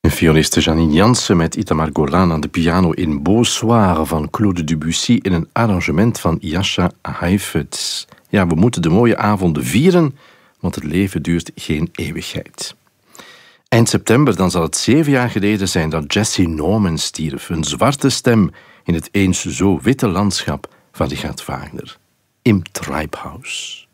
Violiste Janine Jansen met Itamar Golan aan de piano in Beau Soir van Claude Debussy in een arrangement van Jascha Heifetz. Ja, we moeten de mooie avonden vieren, want het leven duurt geen eeuwigheid. Eind september, dan zal het 7 jaar geleden zijn dat Jesse Norman stierf. Een zwarte stem in het eens zo witte landschap van Richard Wagner. Im Treibhaus.